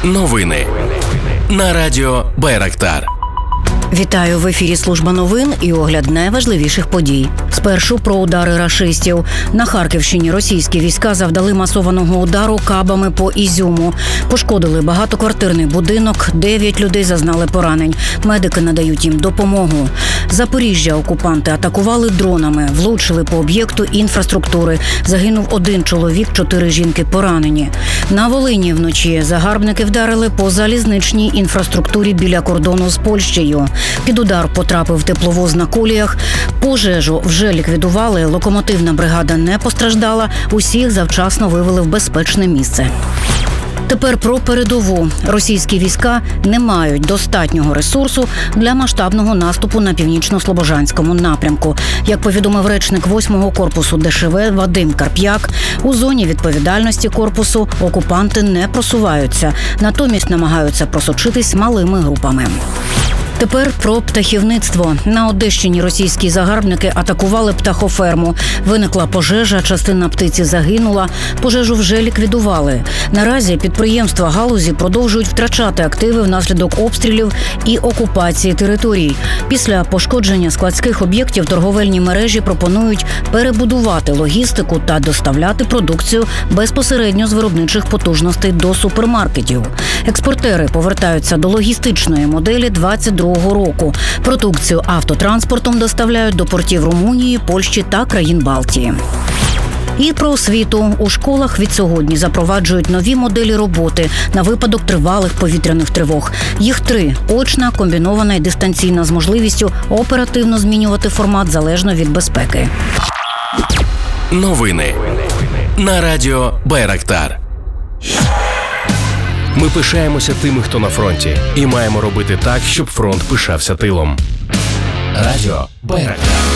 Новини на радіо Байрактар. Вітаю, в ефірі служба новин і огляд найважливіших подій. Спершу про удари рашистів. На Харківщині російські війська завдали масованого удару кабами по Ізюму. Пошкодили багатоквартирний будинок, 9 людей зазнали поранень. Медики надають їм допомогу. Запоріжжя окупанти атакували дронами, влучили по об'єкту інфраструктури. Загинув 1 чоловік, 4 жінки поранені. На Волині вночі загарбники вдарили по залізничній інфраструктурі біля кордону з Польщею. Під удар потрапив тепловоз на коліях. Пожежу вже ліквідували, локомотивна бригада не постраждала, усіх завчасно вивели в безпечне місце. Тепер про передову. Російські війська не мають достатнього ресурсу для масштабного наступу на північно-слобожанському напрямку. Як повідомив речник 8-го корпусу ДШВ Вадим Карп'як, у зоні відповідальності корпусу окупанти не просуваються, натомість намагаються просочитись малими групами. Тепер про птахівництво. На Одещині російські загарбники атакували птахоферму. Виникла пожежа, частина птиці загинула. Пожежу вже ліквідували. Наразі підприємства галузі продовжують втрачати активи внаслідок обстрілів і окупації територій. Після пошкодження складських об'єктів торговельні мережі пропонують перебудувати логістику та доставляти продукцію безпосередньо з виробничих потужностей до супермаркетів. Експортери повертаються до логістичної моделі 22-го року. Продукцію автотранспортом доставляють до портів Румунії, Польщі та країн Балтії. І про освіту. У школах від сьогодні запроваджують нові моделі роботи на випадок тривалих повітряних тривог. Їх 3 – очна, комбінована і дистанційна, з можливістю оперативно змінювати формат залежно від безпеки. Новини на радіо Байрактар. Ми пишаємося тими, хто на фронті, і маємо робити так, щоб фронт пишався тилом. Радіо Байрактар.